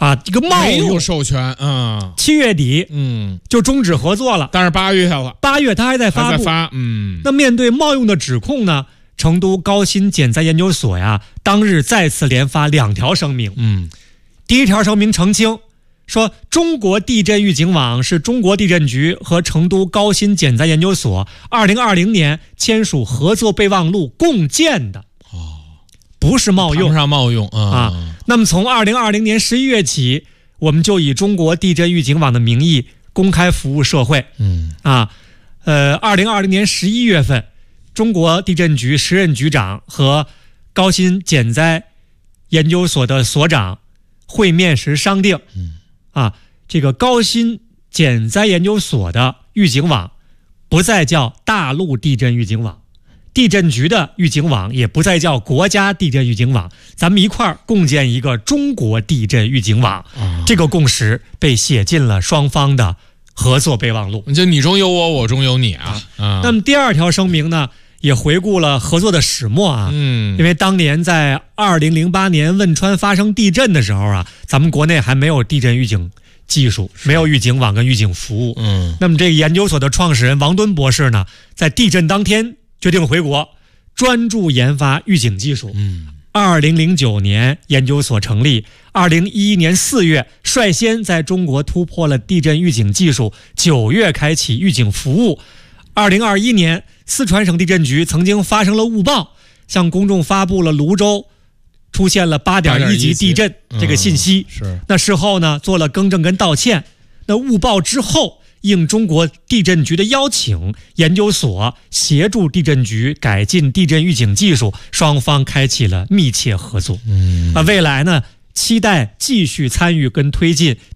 啊，这个冒没有用授权啊。 7月底就终止合作了， 但是8月了 ，8月他还在发布。那面对冒用的指控呢，成都高新减灾研究所呀，当日再次连发2条声明。第一条声明澄清说，中国地震预警网是中国地震局和成都高新减灾研究所2020年签署合作备忘录共建的。不是冒用， 谈不上冒用啊。那么从2020年11月起，我们就以中国地震预警网的名义公开服务社会。2020年11月份，中国地震局时任局长和高新减灾研究所的所长会面时商定，这个高新减灾研究所的预警网不再叫大陆地震预警网。地震局的预警网也不再叫国家地震预警网，咱们一块儿共建一个中国地震预警网。这个共识被写进了双方的合作备忘录。 就你中有我，我中有你啊。 那么第2条声明呢，也回顾了合作的始末啊。因为当年在2008年汶川发生地震的时候啊，咱们国内还没有地震预警技术，没有预警网跟预警服务。那么这个研究所的创始人王敦博士呢，在地震当天决定回国，专注研发预警技术。2009年研究所成立，2011年4月率先在中国突破了地震预警技术，9月开启预警服务。2021年，四川省地震局曾经发生了误报，向公众发布了泸州出现了8.1级地震这个信息。那事后呢，做了更正跟道歉。那误报之后，应中国地震局的邀请，研究所协助地震局改进地震预警技术，双方开启了密切合作。未来呢，期待继续参与跟推进